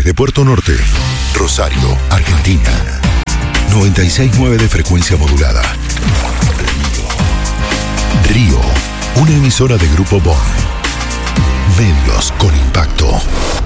desde Puerto Norte, Rosario, Argentina. 96.9 de frecuencia modulada. Río, una emisora de Grupo Bon. Medios con impacto.